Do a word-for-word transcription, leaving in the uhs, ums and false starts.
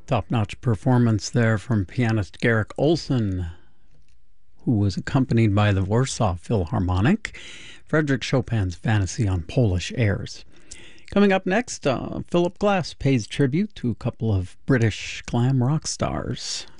Top-notch performance there from pianist Garrick Olson, who was accompanied by the Warsaw Philharmonic, Frederick Chopin's Fantasy on Polish airs. Coming up next, uh, Philip Glass pays tribute to a couple of British glam rock stars.